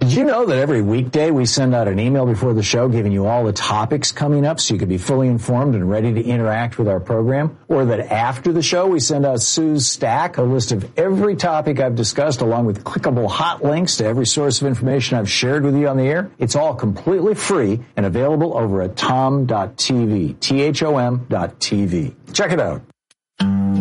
Did you know that every weekday we send out an email before the show giving you all the topics coming up so you can be fully informed and ready to interact with our program? Or that after the show we send out Sue's Stack, a list of every topic I've discussed along with clickable hot links to every source of information I've shared with you on the air? It's all completely free and available over at tom.tv, THOM.TV. Check it out.